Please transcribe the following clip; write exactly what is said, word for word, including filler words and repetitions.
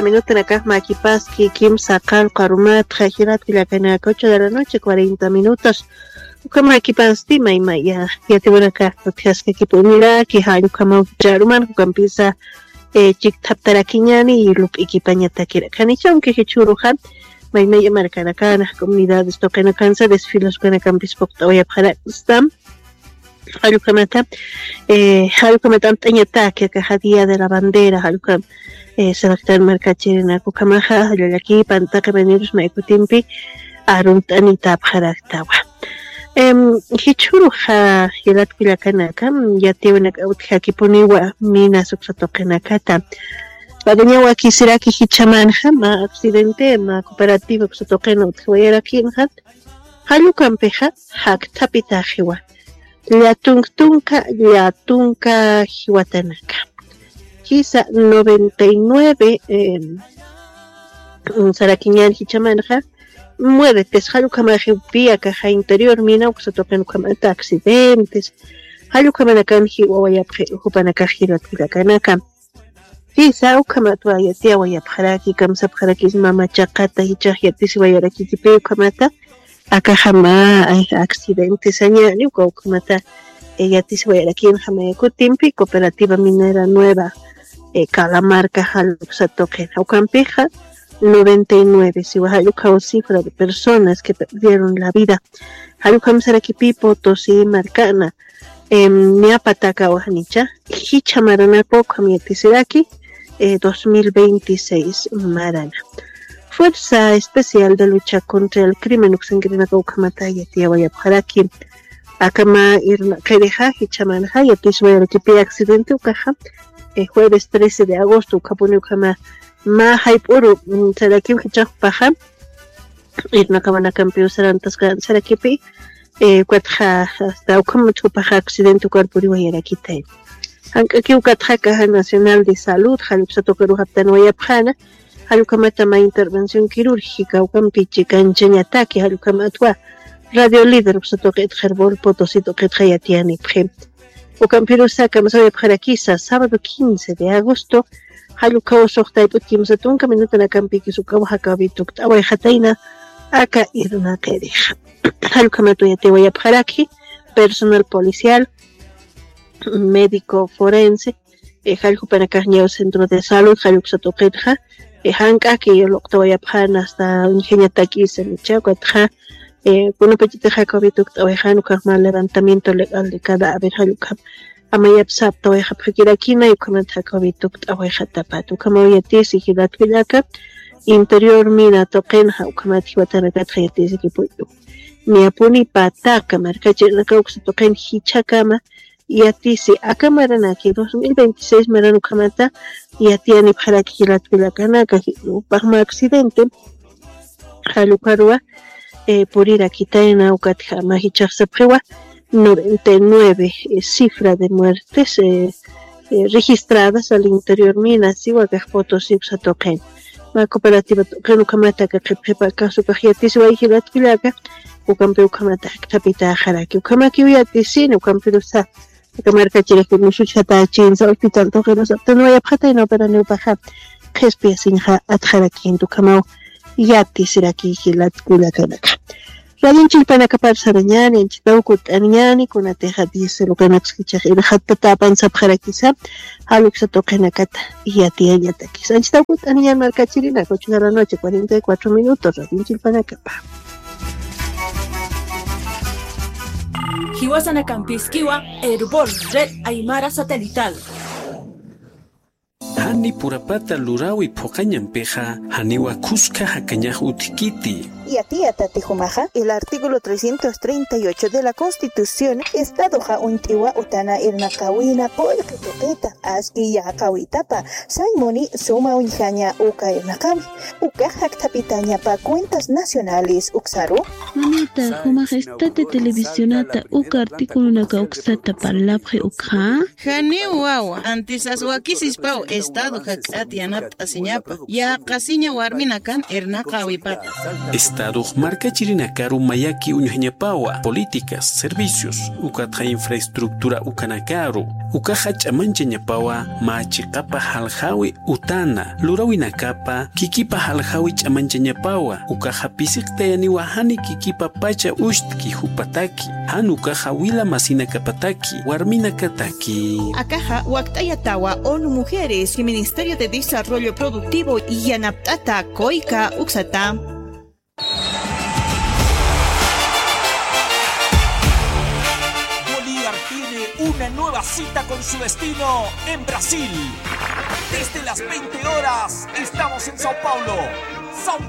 minutos acá Maquipaski, Kim Sakal, Karumat, Jajirat, Vilacanaca, ocho de la noche, cuarenta minutos. Como aquí pastima y maya, ya te voy acá, no te has que equipo mira, que hay como jaruman, que empieza eh chic taptaraquiñani y lup equipaña taquera. Canichón que he churujan, may maya marcana cana, comunidades tocan cansa, desfilos con el campus pocta voy a para stam. Halukamata, eh Halukamata tañata que caja día de la bandera, Halukam. Eh, selectar mercachirina kukamaja, halaki, pantaka venirus maikutimpi, aruntani tapharaktawa. Em, hichuruja hilat kilakanaka, ya tiene utkakipuniwa, mina suksatokenakata. Pagañawa kisiraki hichamanja, ma accidente, ma cooperativo ksatokena utkawayara kinhat, halukampeja, hak tapitajiwa. Liatunka, liatunka hiwatanaka. Quizá noventa y nueve eh, Saraquiñán Hichamanja muere Teshalucamaje vía caja interior mina o que se tocan camata accidentes Halucamanacan Hiwayapje Hupanacajiro Tilacanaka Quizá o Kamatua Yatia Wayapharaki Kamsapharakis Mama Chacata y Chahiatis Wayaraki Tipeo Kamata Akahama accidentes añani o Kamata Yatis Wayaraki en Jamayacutimpi Cooperativa Minera Nueva Eh, Calamarca, Jaluxatoque, Aucampeja, noventa y nueve, si Wahaluca cifra de personas que perdieron la vida. Halukam Sarakipi, Potosí, Marcana, Miapataca, Ojanicha, Hichamaranaco, Kamietisiraki, eh, dos mil veintiséis, Marana. Fuerza Especial de Lucha contra el Crimen, Uxangrina, Kaukamataya, Tiawayapharaki, Akama, Irna, Kereja, Hichamanha, Yatiswayarakipi, accidente, Ucaja. El jueves trece de agosto, Capunukama, Ma Haipuru, Sarakim Hichakpaja, Irna Cabana Campeón Sarantas Sarakipi, Quatja, hasta Ukamuchupaja, accidente Carpuri Wayaraquite. Aunque Ukatjaka Nacional de Salud, Halupsatokeru Haptanoyapjana, Halukamatama Intervención Quirúrgica, Ukampichi, Cancheñataki, Halukamatwa, Radio Líder, Upsatoket Herbol, Potosito Ketrayatiani, Pjem. Ukampirusa Kamsoya Paraquisa, sábado quince de agosto, Halukao Sohtai Putimsa Tunka Minuta na Campiki Sukawakabituk, Awajataina, Aka Irna Kerija. Halukamatuya Tewaya Paraki, personal policial, médico forense, Halupanacañeo Centro de Salud, Haluxatoquetja, Hanka, que yo lo octavaya Pan hasta Ingeniataki Semichacuatja. Eh, bueno, petite jacobituk tawejanu kahmal levantamiento legal de cadáver halukam amayap sap taweja pakirakina y comment jacobituk taweja tapatu kamoyatis y hilat vilaka interior mina toqenja ukamat hiwatanakat hayatis equipuyu miapuni pataka markachirna kauxa toqen hichakama yatisi akamaranaki dos mil veintiséis maranu kamata yatiani paraki hilat vilakana kahilu pagma accidente halukarua Eh, por ir a quitar en Aucatja, Mahichasapjewa, noventa y nueve eh, cifras de muertes eh, eh, registradas al interior Minas, Sihuacas, Potosí, Xatoquen. La cooperativa Toquen Ucamata, que prepa caso Cajiatis, Guajilat Vilaga, Ucampeu Camata, Capita Jaraki, Ucamaki, Uyatisino, Ucamperusa, Ucamarca Chile, Musuchata, Chins, Hospital Toquenos, Aptanoya Pata y no para Neupaja, Gespia Sinja, Atjaraki, en Tucamau. Yati siraki hilat kulakanaka. Radio Chilpanaca para Sarañani, en Chitaucut Aniani, con la teja dice lo que no escucha, y la jata tapan sapjarakisa, Haluxa tokenakata, y Yati Ayatakis. En Chitaucut Aniani Marcachirina, ocho de la noche, cuarenta y cuatro minutos, Radio Chilpanaca. Hiwasana Campisquiwa, Herbol, Red Aymara Satelital. Hani purapata lurawi pocañampeja, haniwa kuska hakañaj utikiti. Y a ti, Atatijumaja, el artículo trescientos treinta y ocho de la Constitución, Estado ja untiwa utana irnakawina polka toqueta, aski ya kawitapa, saimoni suma unjaña uka irnakami, uka haktapitaña pa cuentas nacionales uksaru. Mamita, Majestad de Televisionata, uka artículo naka uksata palapje ukha. Jane wawa, antes aswakisis pau Estado ja atianap asiñapa, ya casiña warminakan irnakawipata. Estado marca chirinakaru mayaki uñuñapawa políticas, servicios, ukatja infraestructura ukanakaru, ukaja chamanchañapawa machiqapa halhawi utana, lurawinakapa kikipa halhawi chamanchañapawa, ukaja pisiqtayaniwa hani kikipa pacha ushtki hupataki, hanukaja wila masinakapataki, warminakataki. Akaja waktayatawa ONU Mujeres y Ministerio de Desarrollo Productivo y Yanaptata Koika Uxata. Bolívar tiene una nueva cita con su destino en Brasil. Desde las veinte horas estamos en Sao Paulo. Sao